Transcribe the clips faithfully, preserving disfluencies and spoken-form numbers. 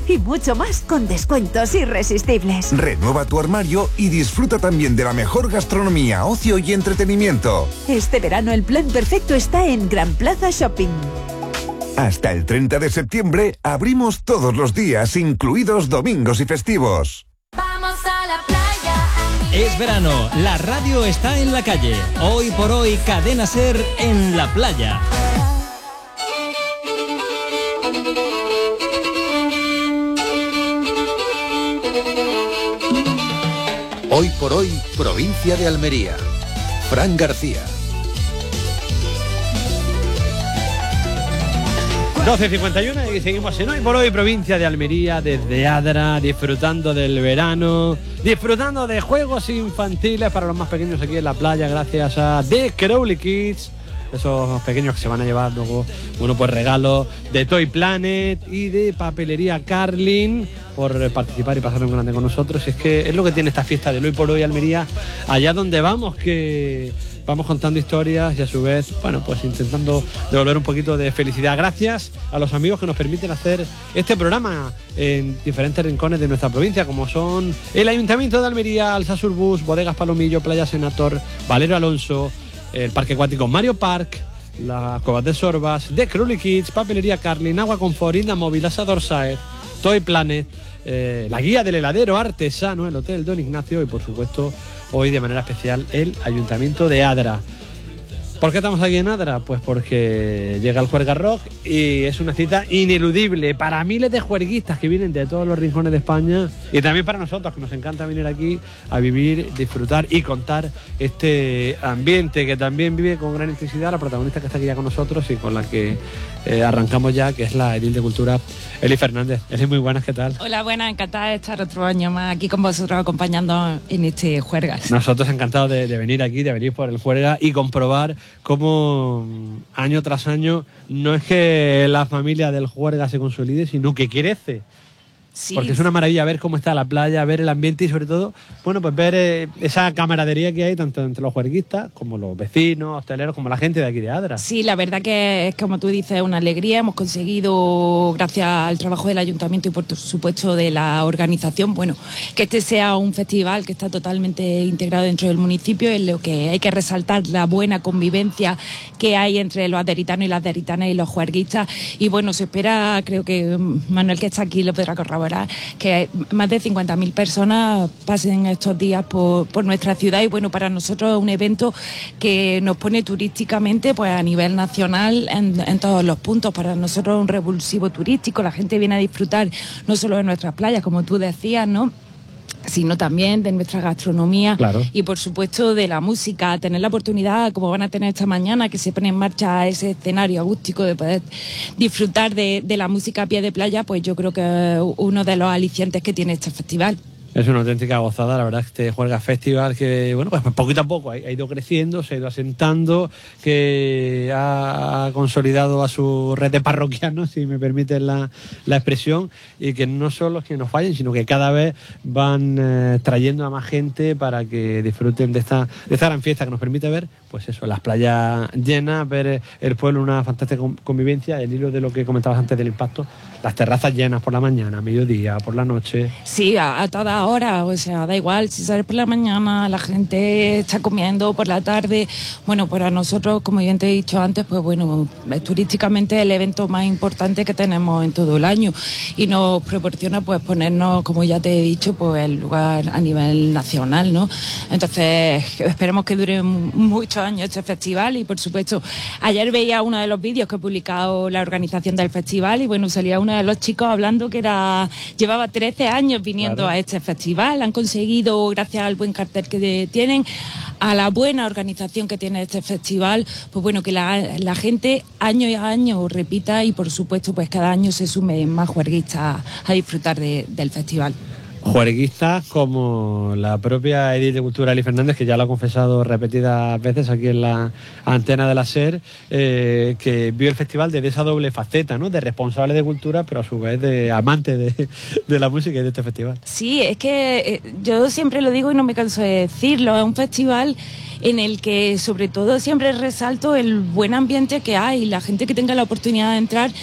y mucho más con descuentos irresistibles. Renueva tu armario y disfruta también de la mejor gastronomía, ocio y entretenimiento. Este verano el plan perfecto está en Gran Plaza Shopping. Hasta el treinta de septiembre abrimos todos los días, incluidos domingos y festivos. Vamos a la playa. Es verano, la radio está en la calle. Hoy por hoy, Cadena Ser en la playa. Hoy por hoy, provincia de Almería. Fran García. doce cincuenta y uno y seguimos en Hoy por Hoy, provincia de Almería, desde Adra, disfrutando del verano, disfrutando de juegos infantiles para los más pequeños aquí en la playa, gracias a The Crowley Kids, esos pequeños que se van a llevar luego, bueno, pues regalos de Toy Planet y de Papelería Carlin por participar y pasar un grande con nosotros. Es que es lo que tiene esta fiesta de Hoy por Hoy Almería, allá donde vamos, que vamos contando historias y a su vez, bueno, pues intentando devolver un poquito de felicidad. Gracias a los amigos que nos permiten hacer este programa en diferentes rincones de nuestra provincia, como son el Ayuntamiento de Almería, Alsa Surbus, Bodegas Palomillo, Playa Senator, Valero Alonso, el Parque Acuático Mario Park, las Cuevas de Sorbas, The Crowley Kids, Papelería Carlin, Agua Confort, Inda Móvil, Asador Saez, Toy Planet, eh, la guía del heladero artesano, el Hotel Don Ignacio y por supuesto hoy de manera especial el Ayuntamiento de Adra. ¿Por qué estamos aquí en Adra? Pues porque llega el Juerga Rock y es una cita ineludible para miles de juerguistas que vienen de todos los rincones de España y también para nosotros, que nos encanta venir aquí a vivir, disfrutar y contar este ambiente que también vive con gran intensidad la protagonista que está aquí ya con nosotros y con la que eh, arrancamos ya, que es la edil de Cultura, Eli Fernández. Eli, muy buenas, ¿qué tal? Hola, buenas, encantada de estar otro año más aquí con vosotros acompañando en este Juergas. Nosotros encantados de, de venir aquí, de venir por el Juerga y comprobar cómo año tras año no es que la familia del Juerga se consolide, sino que crece. Sí. Porque es una maravilla ver cómo está la playa, ver el ambiente y sobre todo, bueno, pues ver eh, esa camaradería que hay tanto entre los juerguistas como los vecinos, hosteleros, como la gente de aquí de Adra. Sí, la verdad que es, como tú dices, una alegría. Hemos conseguido, gracias al trabajo del ayuntamiento y por supuesto de la organización, bueno, que este sea un festival que está totalmente integrado dentro del municipio, en lo que hay que resaltar la buena convivencia que hay entre los aderitanos y las aderitanas y los juerguistas. Y bueno, se espera, creo que Manuel, que está aquí, lo podrá corroborar, que más de cincuenta mil personas pasen estos días por, por nuestra ciudad y bueno, para nosotros es un evento que nos pone turísticamente pues a nivel nacional en, en todos los puntos. Para nosotros es un revulsivo turístico, la gente viene a disfrutar no solo de nuestras playas, como tú decías, ¿no?, sino también de nuestra gastronomía, claro, y por supuesto de la música, tener la oportunidad, como van a tener esta mañana, que se pone en marcha ese escenario acústico de poder disfrutar de, de la música a pie de playa, pues yo creo que es uno de los alicientes que tiene este festival. Es una auténtica gozada, la verdad, este Juerga Festival que, bueno, pues poquito a poco ha ido creciendo, se ha ido asentando, que ha consolidado a su red de parroquianos, si me permiten la, la expresión, y que no son los que nos fallen, sino que cada vez van eh, trayendo a más gente para que disfruten de esta, de esta gran fiesta que nos permite ver, pues eso, las playas llenas, ver el pueblo, una fantástica convivencia, el hilo de lo que comentabas antes del impacto, las terrazas llenas por la mañana, a mediodía, por la noche. Sí, a, a todas horas, o sea, da igual, si sales por la mañana, la gente está comiendo por la tarde. Bueno, para nosotros, como bien te he dicho antes, pues bueno, turísticamente es el evento más importante que tenemos en todo el año y nos proporciona pues ponernos, como ya te he dicho, pues el lugar a nivel nacional, ¿no? Entonces, esperemos que dure muchos años este festival y por supuesto, ayer veía uno de los vídeos que ha publicado la organización del festival y bueno, salía uno de los chicos hablando que era llevaba trece años viniendo, claro, a este festival. Han conseguido, gracias al buen cartel que tienen, a la buena organización que tiene este festival, pues bueno, que la, la gente año a año repita y por supuesto pues cada año se sume más juerguistas a disfrutar de, del festival. Juerguistas como la propia edil de Cultura, Eli Fernández, que ya lo ha confesado repetidas veces aquí en la antena de la SER, eh, que vio el festival desde esa doble faceta, ¿no?, de responsable de cultura, pero a su vez de amante de, de la música y de este festival. Sí, es que eh, yo siempre lo digo y no me canso de decirlo, es un festival en el que sobre todo siempre resalto el buen ambiente que hay, la gente que tenga la oportunidad de entrar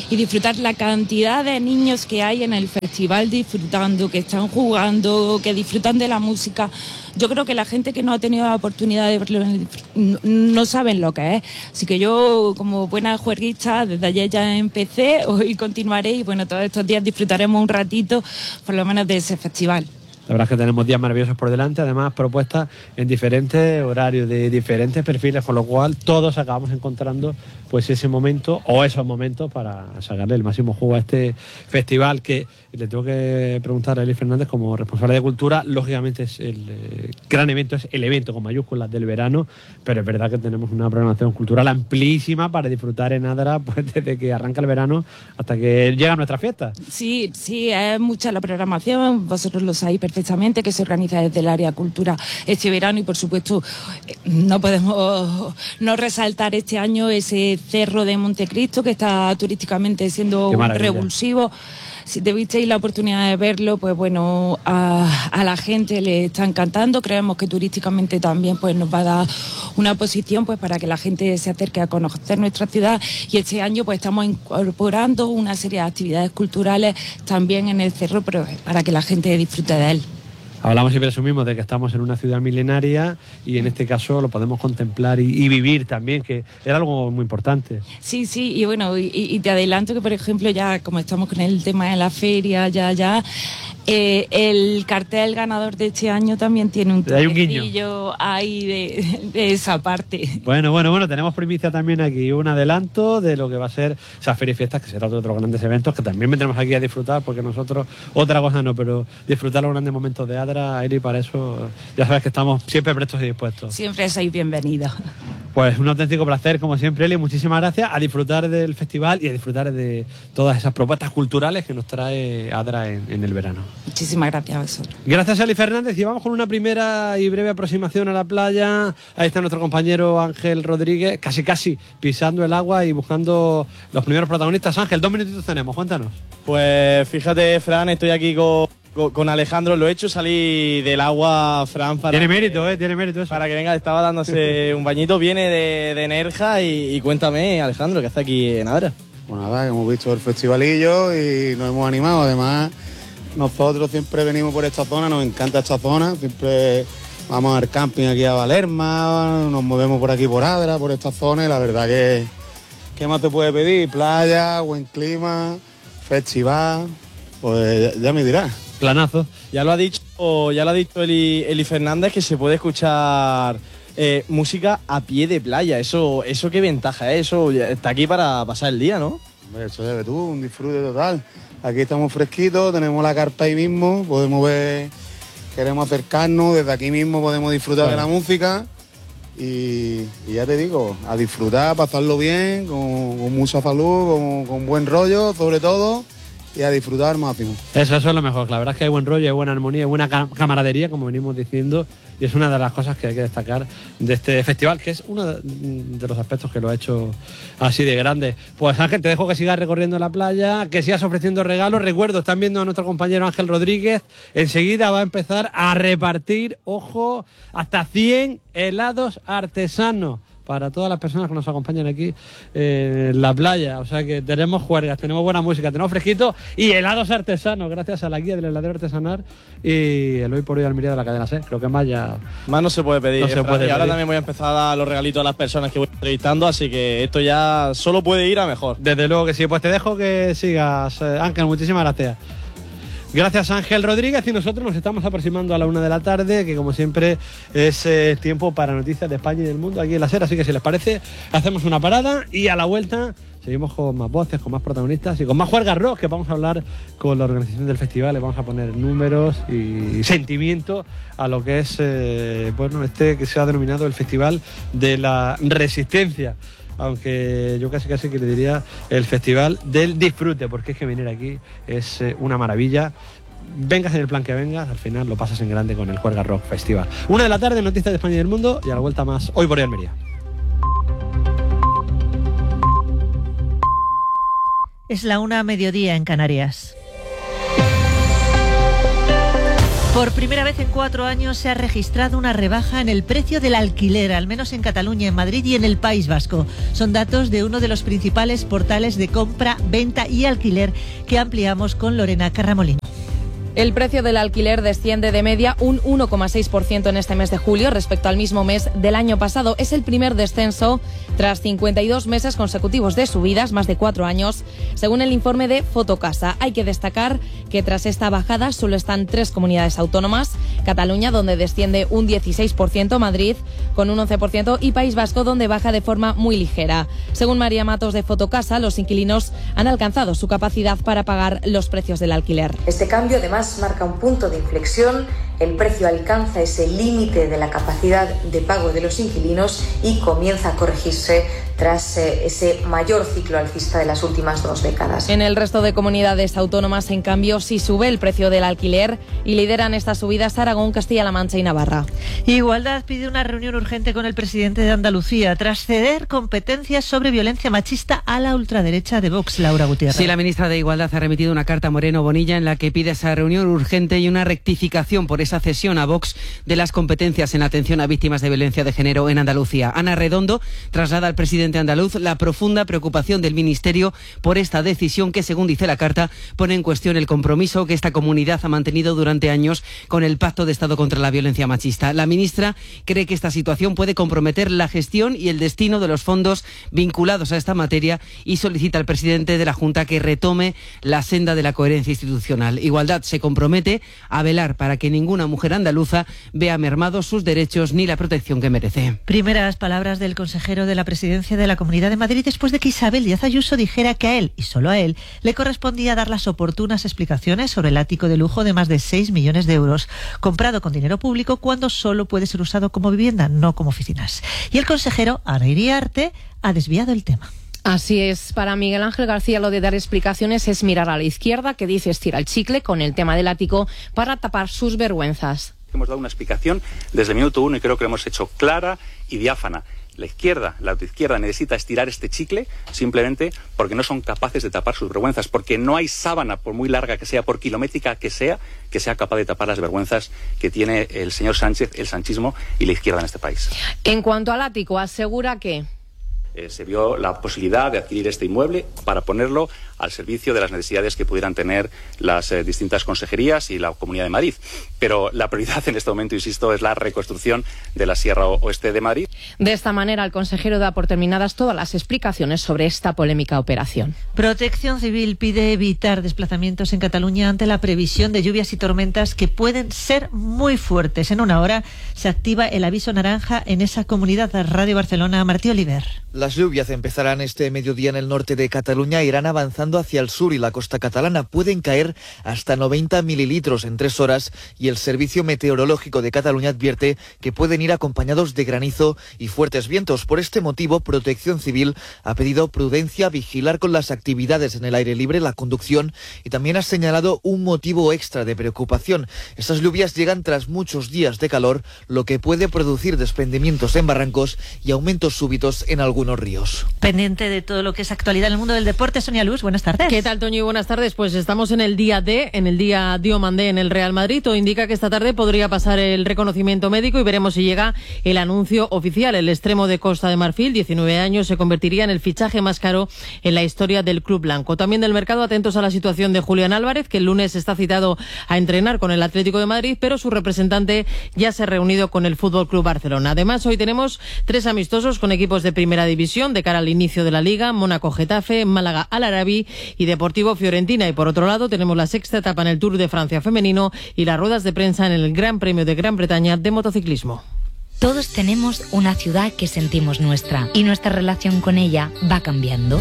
y disfrutar la cantidad de niños que hay en el festival disfrutando, que están jugando, que disfrutan de la música. Yo creo que la gente que no ha tenido la oportunidad de verlo no, no saben lo que es. Así que yo, como buena juerguista, desde ayer ya empecé, hoy continuaré y bueno, todos estos días disfrutaremos un ratito, por lo menos, de ese festival. La verdad es que tenemos días maravillosos por delante, además propuestas en diferentes horarios, de diferentes perfiles, con lo cual todos acabamos encontrando pues ese momento o esos momentos para sacarle el máximo jugo a este festival, que le tengo que preguntar a Eli Fernández como responsable de cultura. Lógicamente es el eh, gran evento, es el evento con mayúsculas del verano, pero es verdad que tenemos una programación cultural amplísima para disfrutar en Adra pues desde que arranca el verano hasta que llega nuestra fiesta. Sí, sí, es mucha la programación, vosotros lo sabéis perfectamente, que se organiza desde el área cultura este verano y por supuesto no podemos no resaltar este año ese Cerro de Montecristo, que está turísticamente siendo un revulsivo. Si tuvisteis la oportunidad de verlo, pues bueno, a, a la gente le está encantando. Creemos que turísticamente también pues nos va a dar una posición pues para que la gente se acerque a conocer nuestra ciudad, y este año pues estamos incorporando una serie de actividades culturales también en el cerro, pero para que la gente disfrute de él. Hablamos y presumimos de que estamos en una ciudad milenaria y en este caso lo podemos contemplar y, y vivir también, que era algo muy importante. Sí, sí, y bueno, y, y te adelanto que por ejemplo ya como estamos con el tema de la feria, ya, ya, eh, el cartel ganador de este año también tiene un toquecillo ahí de, de esa parte. Bueno, bueno, bueno, tenemos primicia también aquí, un adelanto de lo que va a ser esa feria y fiestas, que será otro de los grandes eventos que también vendremos aquí a disfrutar, porque nosotros, otra cosa no, pero disfrutar los grandes momentos de Adra, Eli, para eso ya sabes que estamos siempre prestos y dispuestos. Siempre sois bienvenidos. Pues un auténtico placer, como siempre, Eli, muchísimas gracias, a disfrutar del festival y a disfrutar de todas esas propuestas culturales que nos trae Adra en, en el verano. Muchísimas gracias a vosotros. Gracias, Eli Fernández, y vamos con una primera y breve aproximación a la playa. Ahí está nuestro compañero Ángel Rodríguez, casi casi pisando el agua y buscando los primeros protagonistas. Ángel, dos minutitos tenemos, cuéntanos. Pues fíjate, Fran, estoy aquí con... con Alejandro, lo he hecho salir del agua, Fran, para tiene mérito, eh, tiene mérito eso. Para que venga, estaba dándose un bañito, viene de, de Nerja y, y cuéntame, Alejandro, ¿qué hace aquí en Adra? Pues nada, hemos visto el festivalillo y nos hemos animado. Además, nosotros siempre venimos por esta zona, nos encanta esta zona, siempre vamos al camping aquí a Valerma, nos movemos por aquí por Adra, por esta zona, y la verdad que ¿qué más te puede pedir? Playa, buen clima, festival, pues ya, ya me dirás. Planazo. Ya lo ha dicho, ya lo ha dicho Eli, Eli Fernández, que se puede escuchar eh, música a pie de playa. Eso, eso qué ventaja es, eso está aquí para pasar el día, ¿no? Hombre, eso debe tú, un disfrute total. Aquí estamos fresquitos, tenemos la carpa ahí mismo, podemos ver, queremos acercarnos, desde aquí mismo podemos disfrutar claro. de la música. Y, y ya te digo, a disfrutar, pasarlo bien, con, con mucha salud, con, con buen rollo, sobre todo. Y a disfrutar máximo. Eso, eso es lo mejor. La verdad es que hay buen rollo, hay buena armonía, hay buena camaradería, como venimos diciendo, y es una de las cosas que hay que destacar de este festival, que es uno de los aspectos que lo ha hecho así de grande. Pues Ángel, te dejo que sigas recorriendo la playa, que sigas ofreciendo regalos. Recuerdo, están viendo a nuestro compañero Ángel Rodríguez. Enseguida va a empezar a repartir, ojo, hasta cien helados artesanos para todas las personas que nos acompañan aquí eh, en la playa. O sea que tenemos juergas, tenemos buena música, tenemos fresquito y helados artesanos, gracias a la guía del heladero artesanal y el Hoy por Hoy Almería de la cadena SER. Creo que más ya... Más no se puede pedir. No se puede y ahora pedir. también voy a empezar a dar los regalitos a las personas que voy entrevistando, así que esto ya solo puede ir a mejor. Desde luego que sí. Pues te dejo que sigas, eh, Ángel, muchísimas gracias. Gracias, Ángel Rodríguez, y nosotros nos estamos aproximando a la una de la tarde, que como siempre es eh, tiempo para noticias de España y del mundo aquí en la SER, así que si les parece hacemos una parada y a la vuelta seguimos con más voces, con más protagonistas y con más juergas rock, que vamos a hablar con la organización del festival, le vamos a poner números y sentimiento a lo que es eh, bueno, este que se ha denominado el Festival de la Resistencia. Aunque yo casi casi que le diría el festival del disfrute, porque es que venir aquí es eh, una maravilla. Vengas en el plan que vengas, al final lo pasas en grande con el Juerga Rock Festival. Una de la tarde, noticias de España y del mundo, y a la vuelta más Hoy por Hoy Almería. Es la una, mediodía en Canarias. Por primera vez en cuatro años se ha registrado una rebaja en el precio del alquiler, al menos en Cataluña, en Madrid y en el País Vasco. Son datos de uno de los principales portales de compra, venta y alquiler que ampliamos con Lorena Carramolín. El precio del alquiler desciende de media un uno coma seis por ciento en este mes de julio respecto al mismo mes del año pasado. Es el primer descenso tras cincuenta y dos meses consecutivos de subidas, más de cuatro años, según el informe de Fotocasa. Hay que destacar que tras esta bajada solo están tres comunidades autónomas: Cataluña, donde desciende un dieciséis por ciento, Madrid con un once por ciento y País Vasco, donde baja de forma muy ligera. Según María Matos de Fotocasa, los inquilinos han alcanzado su capacidad para pagar los precios del alquiler. Este cambio además marca un punto de inflexión. El precio alcanza ese límite de la capacidad de pago de los inquilinos y comienza a corregirse tras eh, ese mayor ciclo alcista de las últimas dos décadas. En el resto de comunidades autónomas, en cambio, sí sube el precio del alquiler y lideran estas subidas Aragón, Castilla-La Mancha y Navarra. Igualdad pide una reunión urgente con el presidente de Andalucía tras ceder competencias sobre violencia machista a la ultraderecha de Vox, Laura Gutiérrez. Sí, la ministra de Igualdad ha remitido una carta a Moreno Bonilla en la que pide esa reunión urgente y una rectificación por esa cesión a Vox de las competencias en atención a víctimas de violencia de género en Andalucía. Ana Redondo traslada al presidente andaluz la profunda preocupación del Ministerio por esta decisión que, según dice la carta, pone en cuestión el compromiso que esta comunidad ha mantenido durante años con el Pacto de Estado contra la Violencia Machista. La ministra cree que esta situación puede comprometer la gestión y el destino de los fondos vinculados a esta materia y solicita al presidente de la Junta que retome la senda de la coherencia institucional. Igualdad se compromete a velar para que ninguna mujer andaluza vea mermados sus derechos ni la protección que merece. Primeras palabras del consejero de la Presidencia de la Comunidad de Madrid después de que Isabel Díaz Ayuso dijera que a él, y solo a él, le correspondía dar las oportunas explicaciones sobre el ático de lujo de más de seis millones de euros, comprado con dinero público cuando solo puede ser usado como vivienda, no como oficinas. Y el consejero, Ana Iriarte, ha desviado el tema. Así es, para Miguel Ángel García lo de dar explicaciones es mirar a la izquierda, que dice estira el chicle con el tema del ático para tapar sus vergüenzas. Hemos dado una explicación desde el minuto uno y creo que lo hemos hecho clara y diáfana. La izquierda, la autoizquierda necesita estirar este chicle simplemente porque no son capaces de tapar sus vergüenzas, porque no hay sábana, por muy larga que sea, por kilométrica que sea, que sea capaz de tapar las vergüenzas que tiene el señor Sánchez, el sanchismo y la izquierda en este país. En cuanto al ático, asegura que... Eh, se vio la posibilidad de adquirir este inmueble para ponerlo al servicio de las necesidades que pudieran tener las eh, distintas consejerías y la Comunidad de Madrid. Pero la prioridad en este momento, insisto, es la reconstrucción de la Sierra Oeste de Madrid. De esta manera, el consejero da por terminadas todas las explicaciones sobre esta polémica operación. Protección Civil pide evitar desplazamientos en Cataluña ante la previsión de lluvias y tormentas que pueden ser muy fuertes. En una hora se activa el aviso naranja en esa comunidad. Radio Barcelona, Martí Oliver. Las lluvias empezarán este mediodía en el norte de Cataluña e irán avanzando hacia el sur y la costa catalana. Pueden caer hasta noventa mililitros en tres horas y el Servicio Meteorológico de Cataluña advierte que pueden ir acompañados de granizo y fuertes vientos. Por este motivo, Protección Civil ha pedido prudencia, vigilar con las actividades en el aire libre, la conducción, y también ha señalado un motivo extra de preocupación. Estas lluvias llegan tras muchos días de calor, lo que puede producir desprendimientos en barrancos y aumentos súbitos en algunos ríos. Pendiente de todo lo que es actualidad en el mundo del deporte, Sonia Luz, buenas tardes. ¿Qué tal, Toño? Y buenas tardes. Pues estamos en el día D, en el día Diomandé en el Real Madrid. Todo indica que esta tarde podría pasar el reconocimiento médico y veremos si llega el anuncio oficial. El extremo de Costa de Marfil, diecinueve años, se convertiría en el fichaje más caro en la historia del club blanco. También del mercado, atentos a la situación de Julián Álvarez, que el lunes está citado a entrenar con el Atlético de Madrid, pero su representante ya se ha reunido con el Fútbol Club Barcelona. Además, hoy tenemos tres amistosos con equipos de primera división de cara al inicio de la Liga: Mónaco Getafe, Málaga Al Arabi y Deportivo Fiorentina. Y por otro lado tenemos la sexta etapa en el Tour de Francia femenino y las ruedas de prensa en el Gran Premio de Gran Bretaña de motociclismo. Todos tenemos una ciudad que sentimos nuestra y nuestra relación con ella va cambiando.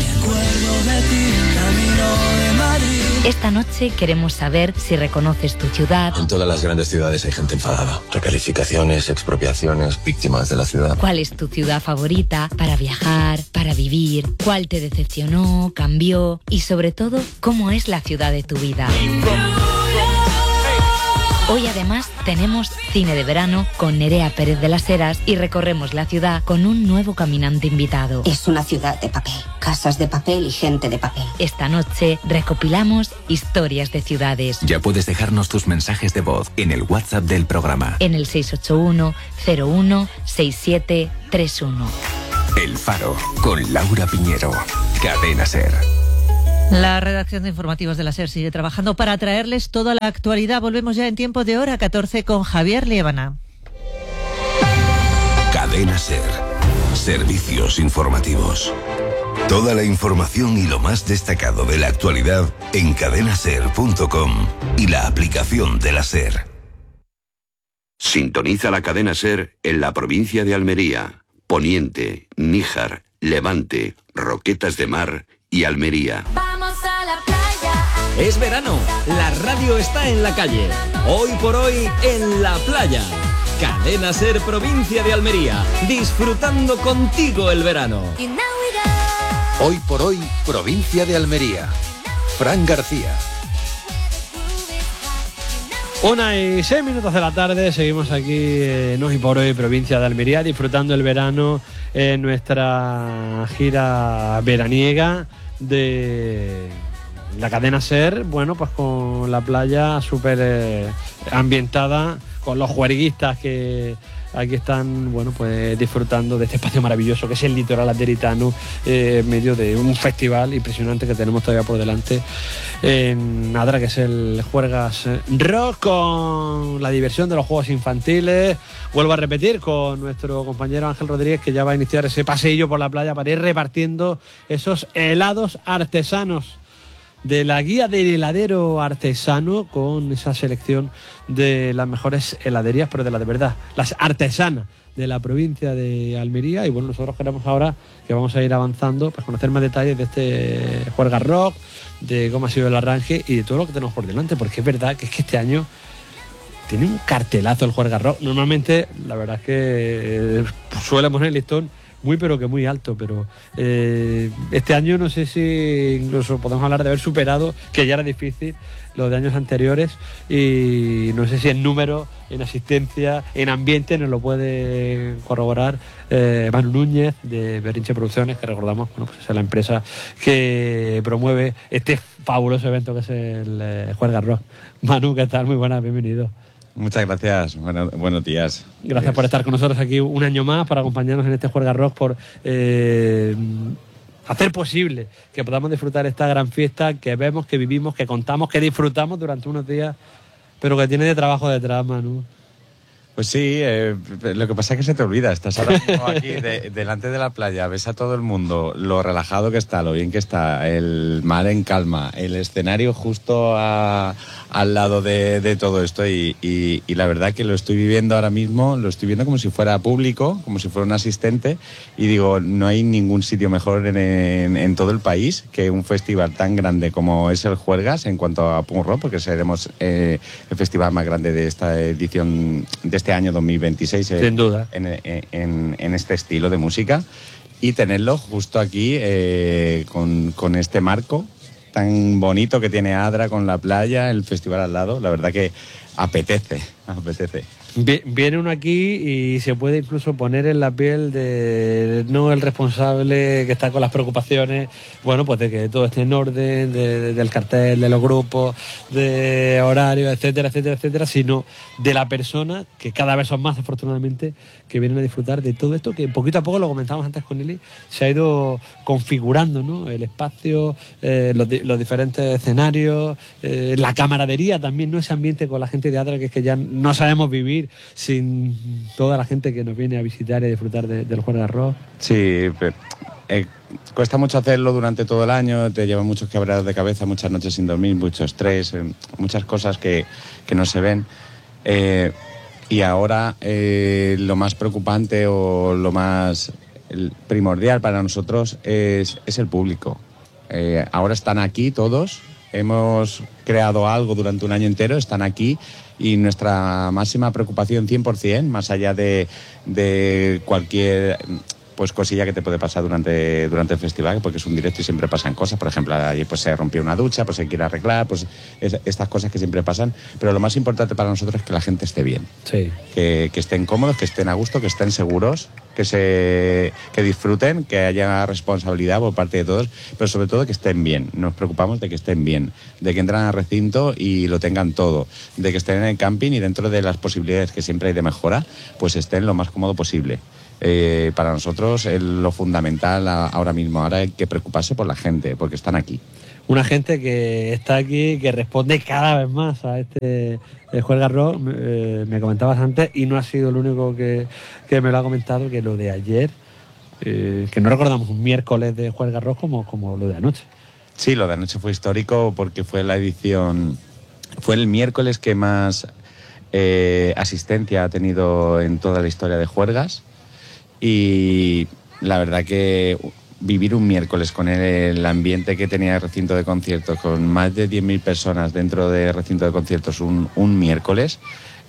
Esta noche queremos saber si reconoces tu ciudad. En todas las grandes ciudades hay gente enfadada. Recalificaciones, expropiaciones, víctimas de la ciudad. ¿Cuál es tu ciudad favorita para viajar, para vivir? ¿Cuál te decepcionó, cambió? Y sobre todo, ¿cómo es la ciudad de tu vida? Hoy además tenemos cine de verano con Nerea Pérez de las Heras y recorremos la ciudad con un nuevo caminante invitado. Es una ciudad de papel, casas de papel y gente de papel. Esta noche recopilamos historias de ciudades. Ya puedes dejarnos tus mensajes de voz en el WhatsApp del programa. En el seis ocho uno cero uno seis siete tres uno. El Faro, con Laura Piñero. Cadena SER. La redacción de informativos de la SER sigue trabajando para traerles toda la actualidad. Volvemos ya en tiempo de hora catorce con Javier Liébana. Cadena SER. Servicios informativos. Toda la información y lo más destacado de la actualidad en cadena ser punto com y la aplicación de la SER. Sintoniza la cadena SER en la provincia de Almería, Poniente, Níjar, Levante, Roquetas de Mar y Almería. Vamos a la playa. Es verano, la radio está en la calle. Hoy por hoy en la playa. Cadena SER, provincia de Almería, disfrutando contigo el verano. Hoy por hoy, provincia de Almería. Fran García. Una y seis minutos de la tarde, seguimos aquí en Hoy por Hoy, provincia de Almería, disfrutando el verano en nuestra gira veraniega de la cadena SER, bueno, pues con la playa súper eh, ambientada, con los juerguistas que aquí están, bueno, pues disfrutando de este espacio maravilloso que es el litoral ateritano, eh, en medio de un festival impresionante que tenemos todavía por delante en Adra, que es el Juergas Rock, con la diversión de los juegos infantiles. Vuelvo a repetir, con nuestro compañero Ángel Rodríguez, que ya va a iniciar ese paseillo por la playa para ir repartiendo esos helados artesanos de la guía del heladero artesano, con esa selección de las mejores heladerías, pero de las de verdad, las artesanas de la provincia de Almería. Y bueno, nosotros queremos ahora, que vamos a ir avanzando, pues conocer más detalles de este Juergas Rock, de cómo ha sido el arranque y de todo lo que tenemos por delante, porque es verdad que es que este año tiene un cartelazo el Juergas Rock. Normalmente, la verdad es que suele poner el listón muy pero que muy alto, pero eh, este año no sé si incluso podemos hablar de haber superado, que ya era difícil, los de años anteriores, y no sé si en número, en asistencia, en ambiente nos lo puede corroborar eh, Manu Núñez de Berrinche Producciones, que recordamos, bueno, pues es la empresa que promueve este fabuloso evento que es el eh, Juergas Rock. Manu, ¿qué tal? Muy buenas, bienvenido. Muchas gracias, bueno, buenos días. Gracias Adiós. por estar con nosotros aquí un año más, para acompañarnos en este Juergas Rock, por eh, hacer posible que podamos disfrutar esta gran fiesta que vemos, que vivimos, que contamos, que disfrutamos durante unos días, pero que tiene de trabajo detrás, Manu. Pues sí, eh, lo que pasa es que se te olvida, estás ahora mismo aquí de, delante de la playa, ves a todo el mundo, lo relajado que está, lo bien que está, el mar en calma, el escenario justo a, al lado de, de todo esto y, y, y la verdad que lo estoy viviendo ahora mismo, lo estoy viendo como si fuera público, como si fuera un asistente, y digo, no hay ningún sitio mejor en, en, en todo el país que un festival tan grande como es el Juergas en cuanto a punk rock, porque seremos eh, el festival más grande de esta edición, de este año dos mil veintiséis, eh, sin duda, en, en, en este estilo de música, y tenerlo justo aquí eh, con, con este marco tan bonito que tiene Adra, con la playa, el festival al lado, la verdad que apetece, apetece. Viene uno aquí y se puede incluso poner en la piel de no el responsable que está con las preocupaciones, bueno, pues de que todo esté en orden, de, de, del cartel, de los grupos, de horarios, etcétera, etcétera, etcétera, sino de la persona, que cada vez son más afortunadamente, que vienen a disfrutar de todo esto, que poquito a poco, lo comentábamos antes con Eli, se ha ido configurando, ¿no? El espacio, eh, los, los diferentes escenarios, eh, la camaradería también, ¿no? Ese ambiente con la gente de Adra, que es que ya no sabemos vivir sin toda la gente que nos viene a visitar y a disfrutar de, del Juergas Rock. Sí, pero, eh, cuesta mucho hacerlo durante todo el año, te lleva muchos quebrados de cabeza, muchas noches sin dormir, mucho estrés, eh, muchas cosas que, que no se ven. Eh, y ahora eh, lo más preocupante o lo más el primordial para nosotros es, es el público. Eh, ahora están aquí todos, hemos creado algo durante un año entero, están aquí, y nuestra máxima preocupación cien por ciento, más allá de, de cualquier pues cosilla que te puede pasar durante, durante el festival, porque es un directo y siempre pasan cosas. Por ejemplo, ayer pues se rompió una ducha, pues se quiere arreglar, pues es, estas cosas que siempre pasan. Pero lo más importante para nosotros es que la gente esté bien. Sí. Que, que estén cómodos, que estén a gusto, que estén seguros, que se que disfruten, que haya responsabilidad por parte de todos, pero sobre todo que estén bien. Nos preocupamos de que estén bien, de que entran al recinto y lo tengan todo, de que estén en el camping y dentro de las posibilidades que siempre hay de mejora, pues estén lo más cómodo posible. Eh, para nosotros es lo fundamental ahora mismo. Ahora hay que preocuparse por la gente, porque están aquí. Una gente que está aquí, que responde cada vez más a este eh, Juerga Rock. Eh, me comentabas antes, y no ha sido el único que, que me lo ha comentado, que lo de ayer, eh, que no recordamos un miércoles de Juerga Rock como, como lo de anoche. Sí, lo de anoche fue histórico porque fue la edición, fue el miércoles que más eh, asistencia ha tenido en toda la historia de Juergas, y la verdad que vivir un miércoles con el, el ambiente que tenía el recinto de conciertos, con más de diez mil personas dentro del recinto de conciertos un, un miércoles,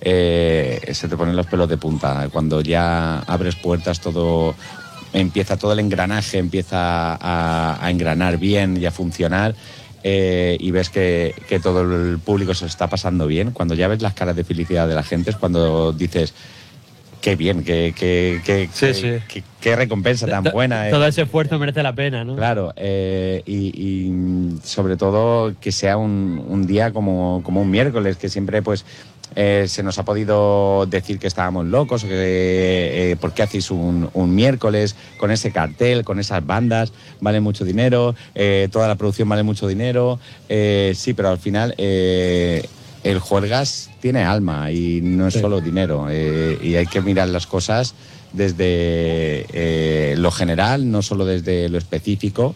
eh, se te ponen los pelos de punta. Cuando ya abres puertas, todo empieza, todo el engranaje empieza a, a engranar bien y a funcionar, eh, y ves que, que todo el público se está pasando bien. Cuando ya ves las caras de felicidad de la gente es cuando dices: qué bien, qué, qué, qué, sí, qué, sí. qué, qué recompensa tan buena. Todo eh. ese esfuerzo merece la pena, ¿no? Claro, eh, y, y sobre todo que sea un, un día como, como un miércoles, que siempre pues eh, se nos ha podido decir que estábamos locos, o que eh, ¿por qué hacéis un, un miércoles con ese cartel, con esas bandas? Vale mucho dinero, eh, toda la producción vale mucho dinero, eh, sí, pero al final... Eh, el Juergas tiene alma y no es sí. solo dinero, eh, y hay que mirar las cosas desde eh, lo general, no solo desde lo específico,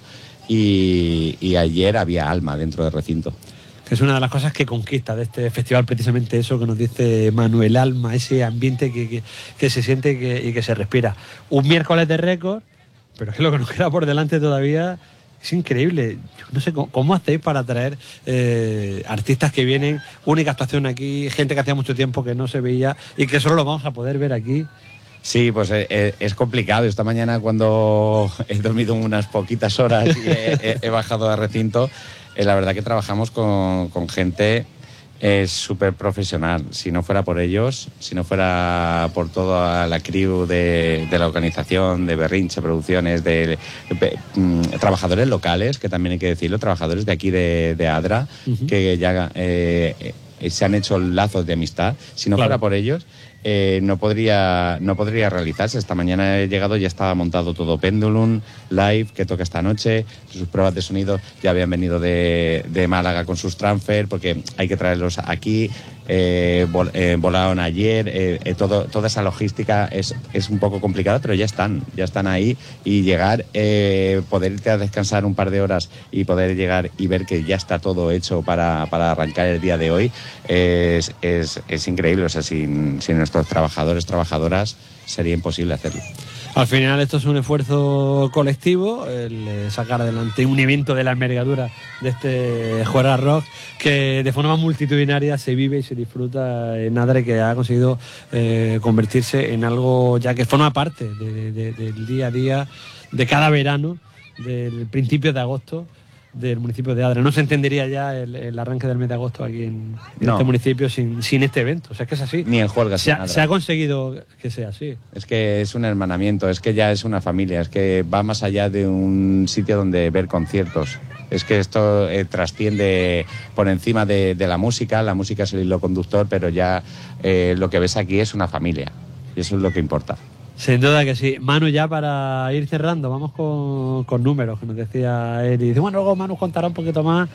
y, y ayer había alma dentro del recinto. Que es una de las cosas que conquista de este festival, precisamente eso que nos dice Manuel, alma, ese ambiente que, que, que se siente que, y que se respira. Un miércoles de récord, pero es que lo que nos queda por delante todavía... Es increíble. Yo no sé cómo, cómo hacéis para traer eh, artistas que vienen, única actuación aquí, gente que hacía mucho tiempo que no se veía y que solo lo vamos a poder ver aquí. Sí, pues eh, es complicado. Esta mañana, cuando he dormido unas poquitas horas y he, he, he bajado al recinto, eh, la verdad que trabajamos con, con gente es súper profesional. Si no fuera por ellos, si no fuera por toda la crew de, de la organización, de Berrinche Producciones, de, de, de mm, trabajadores locales, que también hay que decirlo, trabajadores de aquí de, de Adra, uh-huh. que ya eh, eh, se han hecho lazos de amistad. Si no claro. fuera por ellos, eh, no podría no podría realizarse. Esta mañana he llegado, ya estaba montado todo Pendulum Live, que toca esta noche. Sus pruebas de sonido ya habían venido de, de Málaga con sus transfer, porque hay que traerlos aquí. Eh, vol, eh, volaron ayer, eh, eh, todo, toda esa logística es, es un poco complicada, pero ya están, ya están ahí, y llegar, eh, poder irte a descansar un par de horas y poder llegar y ver que ya está todo hecho para, para arrancar el día de hoy, eh, es, es, es increíble. O sea, sin, sin nuestros trabajadores, trabajadoras, sería imposible hacerlo. Al final esto es un esfuerzo colectivo, el sacar adelante un evento de la envergadura de este Juerga Rock, que de forma multitudinaria se vive y se disfruta en Adra, que ha conseguido eh, convertirse en algo ya que forma parte de, de, del día a día de cada verano, del principio de agosto del municipio de Adra. No se entendería ya el, el arranque del mes de agosto aquí en, en no. este municipio sin, sin este evento. O sea, es que es así. Ni en Juerga. Se ha, se ha conseguido que sea así. Es que es un hermanamiento, es que ya es una familia, es que va más allá de un sitio donde ver conciertos. Es que esto eh, trasciende por encima de, de la música. La música es el hilo conductor, pero ya eh, lo que ves aquí es una familia. Y eso es lo que importa. Sin duda que sí. Manu, ya para ir cerrando, vamos con, con números, que nos decía él. Y dice, bueno, luego Manu contará un poquito más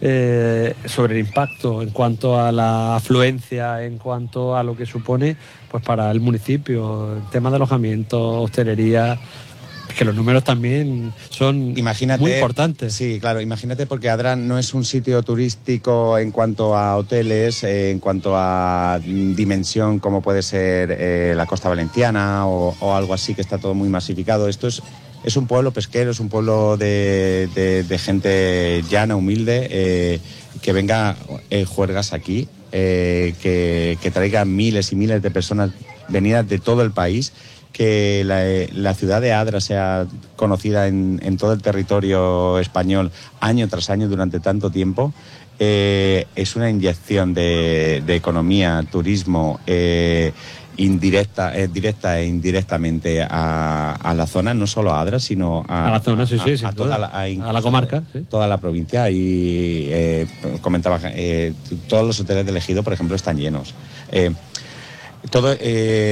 eh, sobre el impacto en cuanto a la afluencia, en cuanto a lo que supone pues para el municipio, el tema de alojamiento, hostelería. Que los números también son imagínate, muy importantes. Sí, claro, imagínate, porque Adra no es un sitio turístico en cuanto a hoteles, eh, en cuanto a dimensión como puede ser eh, la Costa Valenciana o, o algo así, que está todo muy masificado. Esto es, es un pueblo pesquero, es un pueblo de, de, de gente llana, humilde, eh, que venga eh, Juergas aquí, eh, que, que traiga miles y miles de personas venidas de todo el país, que la, la ciudad de Adra sea conocida en, en todo el territorio español año tras año durante tanto tiempo, eh, es una inyección de, de economía, turismo, eh, indirecta, eh, directa e indirectamente a, a la zona, no solo a Adra, sino a, a la zona, sí, a, sí, a, a toda la, a, a la comarca, sí. toda la provincia. Y eh, comentaba, eh, todos los hoteles del Ejido, por ejemplo, están llenos. Eh, todo eh,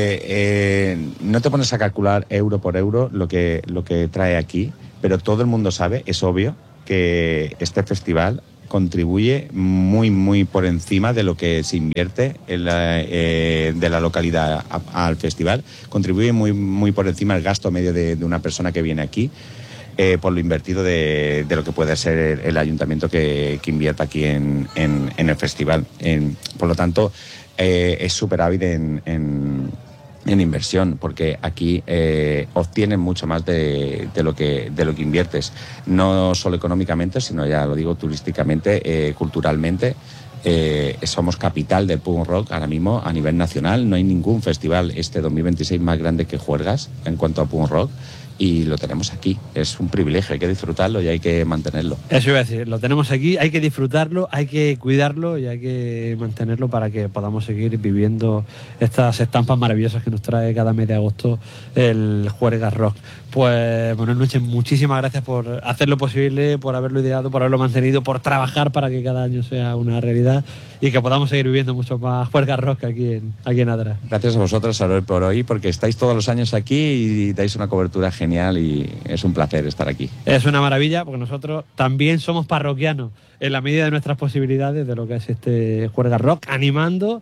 eh, no te pones a calcular euro por euro lo que, lo que trae aquí, pero todo el mundo sabe, es obvio, que este festival contribuye muy, muy por encima de lo que se invierte en la, eh, de la localidad a, al festival. Contribuye muy, muy por encima el gasto medio de, de una persona que viene aquí, eh, por lo invertido de, de lo que puede ser el, el ayuntamiento que, que invierta aquí en, en, en el festival. En, por lo tanto, eh, es superávit en, en, en inversión, porque aquí eh, obtienen mucho más de, de, lo que, de lo que inviertes, no solo económicamente, sino, ya lo digo, turísticamente, eh, culturalmente. Eh, somos capital del punk rock ahora mismo a nivel nacional. No hay ningún festival este dos mil veintiséis más grande que Juergas en cuanto a punk rock, y lo tenemos aquí. Es un privilegio, hay que disfrutarlo y hay que mantenerlo. Eso iba a decir, lo tenemos aquí, hay que disfrutarlo, hay que cuidarlo y hay que mantenerlo para que podamos seguir viviendo estas estampas maravillosas que nos trae cada mes de agosto el Juergas Rock. Pues buenas noches, muchísimas gracias por hacer lo posible, por haberlo ideado, por haberlo mantenido, por trabajar para que cada año sea una realidad y que podamos seguir viviendo mucho más Juergas Rock aquí en, aquí en Adra. Gracias a vosotros, Hoy por Hoy, porque estáis todos los años aquí y dais una cobertura genial y es un placer estar aquí. Es una maravilla porque nosotros también somos parroquianos en la medida de nuestras posibilidades de lo que es este Juergas Rock, animando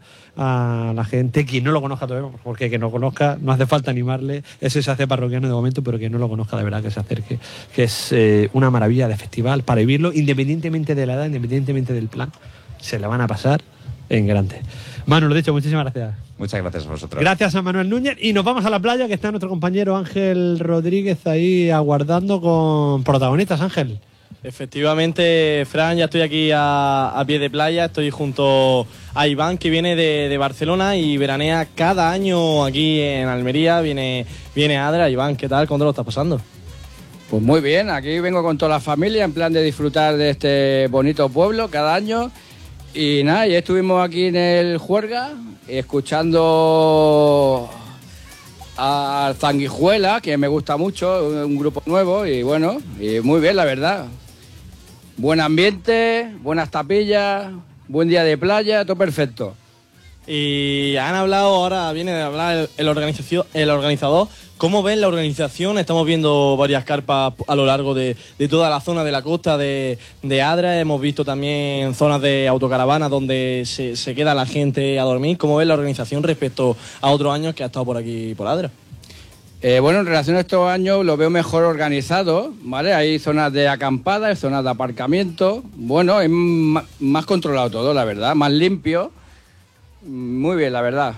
a la gente, quien no lo conozca todavía, porque que no conozca, no hace falta animarle, ese se hace parroquiano de momento, pero que no lo conozca de verdad, que se acerque, que es eh, una maravilla de festival para vivirlo, independientemente de la edad, independientemente del plan, se la van a pasar en grande. Manu, lo dicho, muchísimas gracias. Muchas gracias a vosotros. Gracias a Manuel Núñez y nos vamos a la playa, que está nuestro compañero Ángel Rodríguez ahí aguardando con protagonistas. Ángel. Efectivamente, Fran, ya estoy aquí a, a pie de playa, estoy junto a Iván, que viene de, de Barcelona y veranea cada año aquí en Almería, viene, viene a Adra. Iván, ¿qué tal? ¿Cómo te lo estás pasando? Pues muy bien, aquí vengo con toda la familia en plan de disfrutar de este bonito pueblo cada año. Y nada, ya estuvimos aquí en el Juerga escuchando a Zanguijuela, que me gusta mucho, un grupo nuevo, y bueno, y muy bien, la verdad. Buen ambiente, buenas tapillas, buen día de playa, todo perfecto. Y han hablado, ahora viene de hablar el, el, organización, el organizador. ¿Cómo ven la organización? Estamos viendo varias carpas a lo largo de, de toda la zona de la costa de, de Adra. Hemos visto también zonas de autocaravana donde se, se queda la gente a dormir. ¿Cómo ven la organización respecto a otros años que ha estado por aquí, por Adra? Eh, bueno, en relación a estos años lo veo mejor organizado, ¿vale? Hay zonas de acampada, hay zonas de aparcamiento. Bueno, es más, más controlado todo, la verdad, más limpio. Muy bien, la verdad.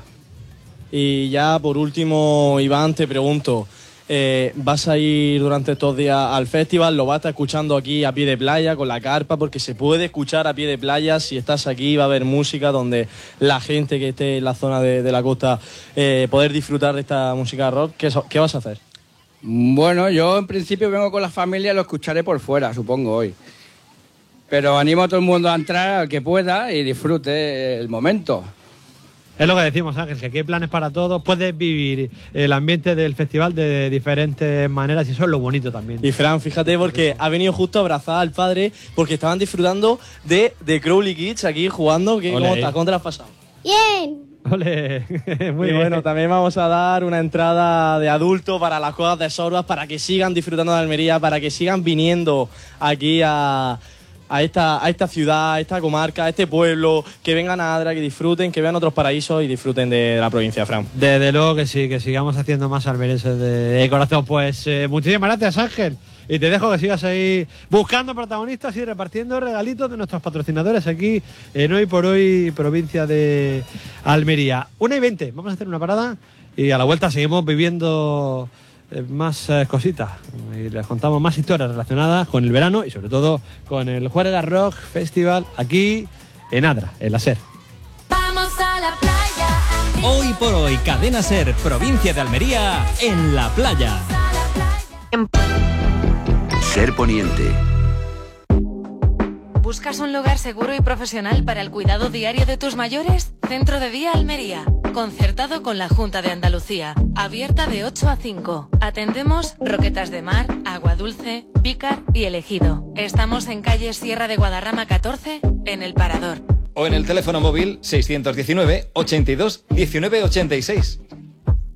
Y ya por último, Iván, te pregunto, eh, ¿vas a ir durante estos días al festival? ¿Lo vas a estar escuchando aquí a pie de playa con la carpa? Porque se puede escuchar a pie de playa. Si estás aquí va a haber música donde la gente que esté en la zona de, de la costa eh, poder disfrutar de esta música rock. ¿Qué, ¿Qué vas a hacer? Bueno, yo en principio vengo con la familia, lo escucharé por fuera, supongo, hoy. Pero animo a todo el mundo a entrar, al que pueda, y disfrute el momento. Es lo que decimos, Ángel, que aquí hay planes para todos. Puedes vivir el ambiente del festival de diferentes maneras y eso es lo bonito también. Y Fran, fíjate, porque ha venido justo a abrazar al padre porque estaban disfrutando de, de Crowley Kids aquí jugando. ¿Qué, ¿Cómo, te, ¿Cómo te lo has pasado? Bien. Ole. Muy y bien. Bueno, también vamos a dar una entrada de adulto para las cosas de Sorbas, para que sigan disfrutando de Almería, para que sigan viniendo aquí a... A esta, a esta ciudad, a esta comarca, a este pueblo, que vengan a Adra, que disfruten, que vean otros paraísos y disfruten de, de la provincia, Fran. Desde luego que sí, que sigamos haciendo más almerienses de, de corazón. Pues eh, muchísimas gracias, Ángel. Y te dejo que sigas ahí buscando protagonistas y repartiendo regalitos de nuestros patrocinadores aquí en Hoy por Hoy, provincia de Almería. una y veinte, vamos a hacer una parada y a la vuelta seguimos viviendo más eh, cositas y les contamos más historias relacionadas con el verano y sobre todo con el Juergas Rock Festival aquí en Adra, en la SER. Vamos a la playa. Hoy por hoy, Cadena Ser, provincia de Almería, en la playa. Ser Poniente. ¿Buscas un lugar seguro y profesional para el cuidado diario de tus mayores? Centro de Día Almería, concertado con la Junta de Andalucía, abierta de ocho a cinco. Atendemos Roquetas de Mar, Agua Dulce, Pícar y El Ejido. Estamos en calle Sierra de Guadarrama catorce, en El Parador. O en el teléfono móvil seiscientos diecinueve, ochenta y dos, diecinueve ochenta y seis.